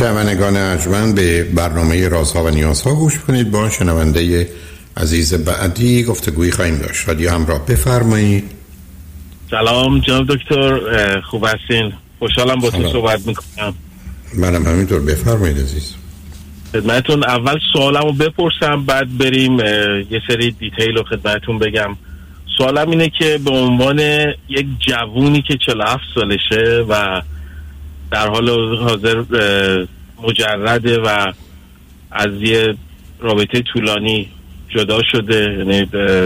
شنوندگان ارجمند، به برنامه رازها و نیازها گوش کنید. با شنونده عزیز بعدی گفتگویی خواهیم داشت. رادیو همراه، بفرمایید. سلام جناب دکتر، خوب هستین؟ خوشحالم با تو صحبت میکنم. منم همینطور، بفرمایید عزیز. خدمتون اول سوالمو بپرسم، بعد بریم یه سری دیتیل رو خدمتون بگم. سوالم اینه که به عنوان یک جوونی که 47 سالشه و در حال حاضر مجرده و از یه رابطه طولانی جدا شده، یعنی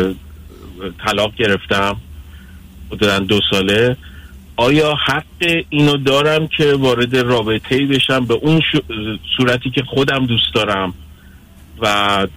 طلاق گرفتم حدوداً 2 ساله، آیا حق اینو دارم که وارد رابطه‌ای بشم به اون صورتی که خودم دوست دارم و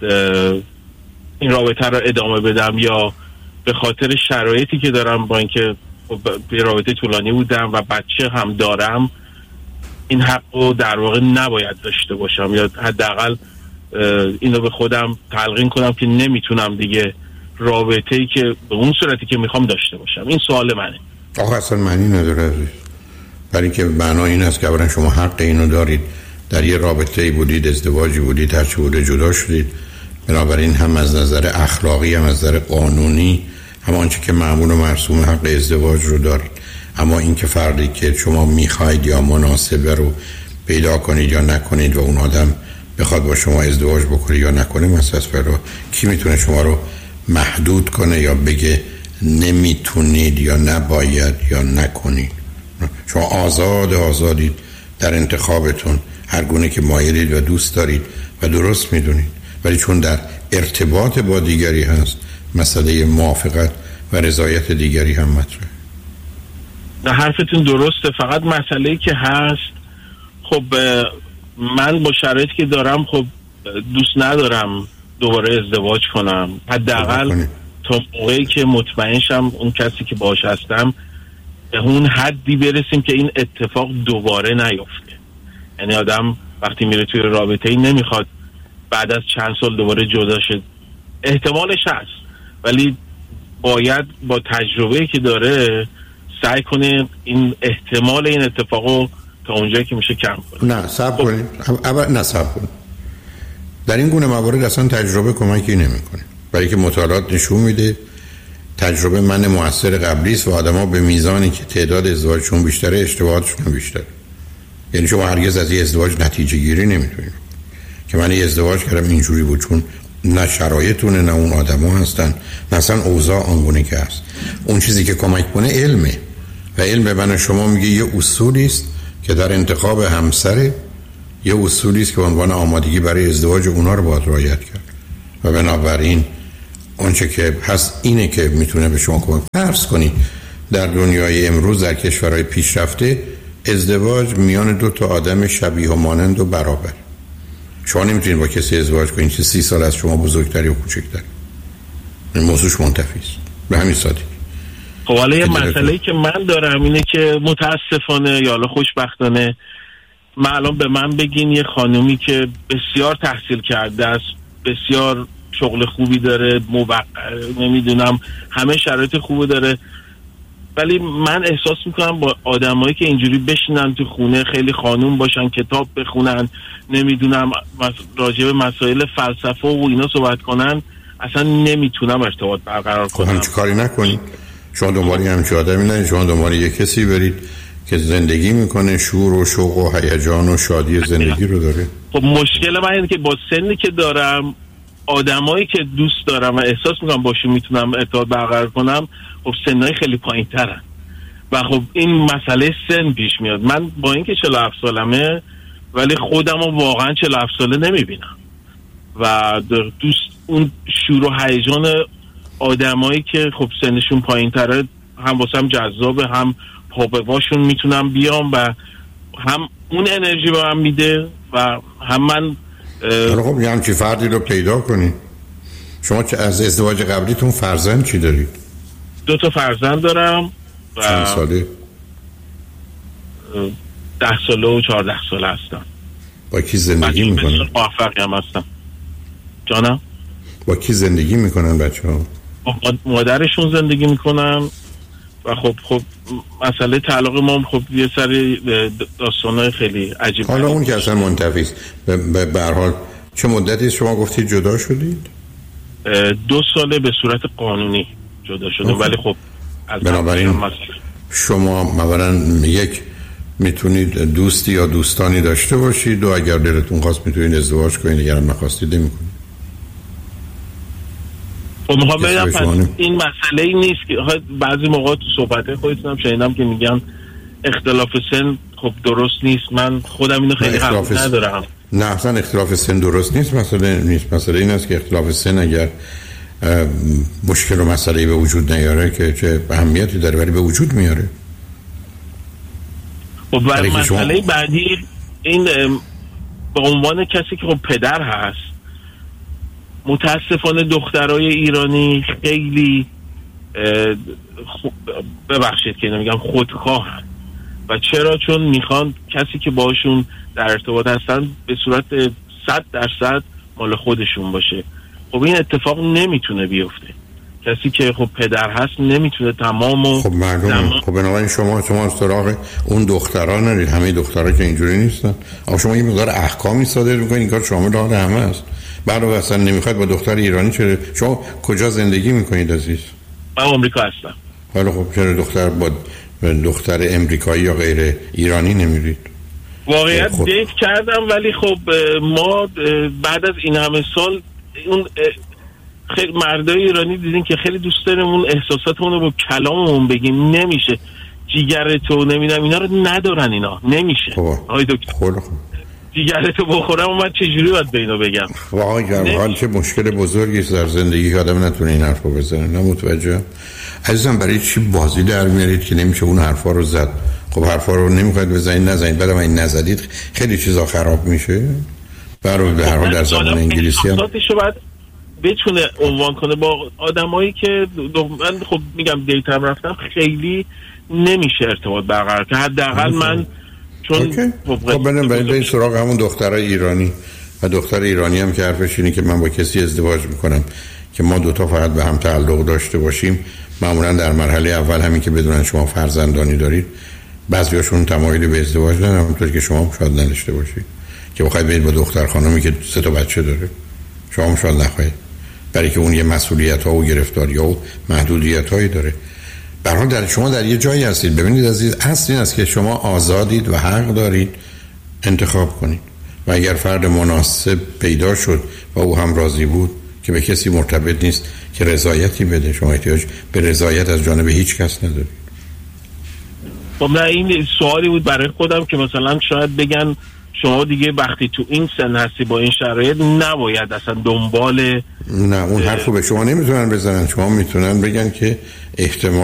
این رابطه رو ادامه بدم، یا به خاطر شرایطی که دارم با اینکه به رابطه طولانی بودم و بچه هم دارم این حق رو در واقع نباید داشته باشم، یا حداقل اینو به خودم تلقین کنم که نمیتونم دیگه رابطه‌ای که به اون صورتی که میخوام داشته باشم؟ این سوال منه. آخه اصلا معنی نداره عزیز، برای که معنا این است که اولا شما حق اینو دارید، در یه رابطه‌ای بودید، ازدواجی بودید، هرچی بوده جدا شدید، بنابراین هم از نظر اخلاقی هم از نظر قانونی هم آنچه که معمول و مرسوم حق ازدواج رو دارید. اما این که فردی که شما میخواید یا مناسبه رو پیدا کنید یا نکنید و اون آدم بخواد با شما ازدواج بکنه یا نکنه، مثلا رو کی میتونه شما رو محدود کنه یا بگه نمیتونید یا نباید یا نکنید؟ شما آزادید در انتخابتون، هر گونه که مایلید و دوست دارید و درست میدونید. ولی چون در ارتباط با دیگری هست، مسئله موافقت و رضایت دیگری هم مطرحه. نه، حرفتون درسته، فقط مسئله‌ای که هست، خب من با شرایطی که دارم خب دوست ندارم دوباره ازدواج کنم، حداقل تا موقعی که مطمئن شم اون کسی که باهاش هستم به اون حدی برسیم که این اتفاق دوباره نیفته. یعنی آدم وقتی میره توی رابطه‌ای نمیخواد بعد از چند سال دوباره جدا شه. احتمالش هست، ولی باید با تجربه‌ای که داره سعی کنه این احتمال این اتفاقو تا اونجایی که میشه کم کنه. نه صبر کنید، نه صبر کنید. در این گونه موارد اصلا تجربه کمکی نمیکنه، برای که مطالعات نشون میده تجربه من مؤثر قبلی است و آدما به میزانی که تعداد ازدواجشون بیشتره اشتباهاتشون بیشتره. یعنی شما هرگز از این ازدواج نتیجه گیری نمیتونید که من این ازدواج کردم اینجوری بود، چون نه شرایطونه نه اون آدما هستن نه اصلا اوضاع آنگونه که هست. اون چیزی که کمک کنه علمه و علم من شما میگه یه اصولی است که در انتخاب همسر، یه اصولی است که به عنوان آمادگی برای ازدواج اونا رو باید رعایت کرد و بنابراین اونچه که هست اینه که میتونه به شما کمک. فرض کنید در دنیای امروز در کشورهای پیشرفته ازدواج میان 2 تا آدم شبیه و مانند و برابر. شما نمیتونید با کسی ازدواج کنید که 30 سال از شما بزرگتری و کوچکتری. این موضوعش منتفی است، به همین سادگی. خب حالا یه مسئله‌ای که من دارم اینه که متاسفانه یا حالا خوشبختانه من الان به من بگین یه خانومی که بسیار تحصیل کرده است، بسیار شغل خوبی داره، نمیدونم همه شرایط خوبی داره، ولی من احساس میکنم با آدمایی که اینجوری بشینن تو خونه، خیلی خانوم باشن، کتاب بخونن، نمیدونم راجع به مسائل فلسفه و اینا صحبت کنن، اصلا نمیتونم ارتباط برقرار کنم. همچه کاری نکنید. شما دنبالی همچه آدمی نه، شما دنبالی یک کسی برید که زندگی میکنه، شور و شوق و هیجان و شادی زندگی رو داره. خب مشکل من اینه که با سنی که دارم، آدمایی که دوست دارم و احساس میکنم باشون میتونم ارتباط برقرار کنم، خب سنای خیلی پایین ترن و خب این مسئله سن پیش میاد. من با اینکه 47 سالمه ولی خودم رو واقعا 47 ساله نمیبینم و دوست اون شور و هیجان آدمایی که خب سنشون پایین تره هم واسم جذابه، هم پاپواشون میتونم بیام و هم اون انرژی به من میده و هم من خب یه همچی فردی رو پیدا کنی. شما از ازدواج قبلیتون فرزند چی دارید؟ 2 تا فرزند دارم. چند ساله؟ 10 ساله و 14 ساله هستم. با کی زندگی میکنن؟ موفقی هم هستم. جانم؟ با کی زندگی میکنن بچه ها؟ مادرشون زندگی میکنن و خب مسئله طلاق ما خب یه سری داستانای خیلی عجیب. حالا اون که اصلا منتفی است. به هر حال چه مدتی شما گفتید جدا شدید؟ 2 ساله به صورت قانونی جدا شدم. ولی خب بنابراین شما مثلا یک میتونید دوستی یا دوستانی داشته باشید و اگر دلتون خواست میتونید ازدواج کنید، اگر نخواستید نمی‌کنید. خب میخوام بگم این مسئله ای نیست که بعضی موقع تو صحبت خودتونم شنیدم که میگن اختلاف سن خب درست نیست. من خودم اینو خیلی قبول ندارم. نه اصلا اختلاف سن درست نیست، مسئله این است که اختلاف سن اگر مشکل و مسئله به وجود نیاره که چه اهمیتی داره، ولی به وجود میاره. خب مسئله بعدی این به عنوان کسی که خب پدر هست، متاسفانه دخترای ایرانی خیلی ببخشید که نمیگم خودخواهن و چرا؟ چون میخوان کسی که باشون در ارتباط هستن به صورت 100% مال خودشون باشه. خب این اتفاق نمیتونه بیفته. کسی که خب پدر هست نمیتونه تمام خب معلومه. خب بنابراین شما سراغ اون دخترها نرید. همه دخترها که اینجوری نیستن. آخه شما یه مقدار احکامی صادر میکنید، این کار شامل حال همه است. بعد اصلا نمیخواد با دختر ایرانی چرا؟ شما کجا زندگی میکنید عزیز؟ من آمریکا هستم. حالا خب چرا دختر امریکایی یا غیر ایرانی نمیرید؟ واقعیت دیت کردم ولی خب ما بعد از این همه سال اون خیلی مردای ایرانی دیدین که خیلی دوست داریم اون احساساتمون رو با کلاممون بگیم، نمیشه. جیگرتو نمیدونم اینا رو ندارن، اینا نمیشه. آقای دکتر جیگرتو بخورم و من چجوری باید به اینو بگم؟ واقعا چه مشکل بزرگی در زندگی که آدم نتونه این حرفو بزنه. نمتوجه عزیزم برای چی بازی در میارید که نمیشه اون حرفا رو زد؟ خب حرفا رو نمیخواید بزنید نزنید، بعدم این نزدید خیلی چیزا خراب میشه. برای به هر حال در زبان انگلیسی هم بتونه عنوان کنه با آدمایی که من خب میگم دیتم رفتم خیلی نمیشه ارتباط برقرار که حداقل من چون خب بریم سراغ همون دخترای ایرانی و دختر ایرانی هم که حرفش اینه که من با کسی ازدواج میکنم که ما دوتا فقط به هم تعلق داشته باشیم. معمولا در مرحله اول همین که بدونن شما فرزندانی دارید، بعضیاشون تمایلی به ازدواج ندارن، همونطور که شما شاید نداشته باشید که بخواید برید با دختر خانمی که 3 تا بچه داره. شما شاید نخواهید، برای که اون یه مسئولیت ها و گرفتاری ها و محدودیت هایی داره. به هر حال شما در یه جایی هستید. ببینید عزیز، اصل این است که شما آزادید و حق دارید انتخاب کنید و اگر فرد مناسب پیدا شد و او هم راضی بود که به کسی مرتبط نیست که رضایتی بده، شما احتیاج به رضایت از جانب هیچ کس ندارید. خب نه این سوالی بود برای خودم که مثلا شاید بگن شما دیگه وقتی تو این سن هستی با این شرایط نباید اصلا دنبال. نه اون حرفو به شما نمیتونن بزنن. شما میتونن بگن که احتمال